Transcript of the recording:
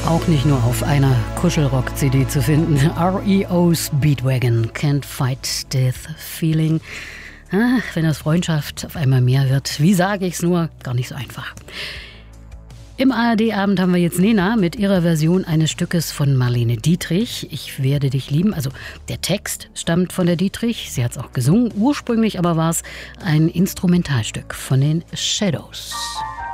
Auch nicht nur auf einer Kuschelrock-CD zu finden. REO Speedwagon, Can't Fight Death Feeling. Wenn das Freundschaft auf einmal mehr wird, wie sage ich's nur, gar nicht so einfach. Im ARD-Abend haben wir jetzt Nena mit ihrer Version eines Stückes von Marlene Dietrich. Ich werde dich lieben. Also der Text stammt von der Dietrich. Sie hat es auch gesungen. Ursprünglich aber war es ein Instrumentalstück von den Shadows.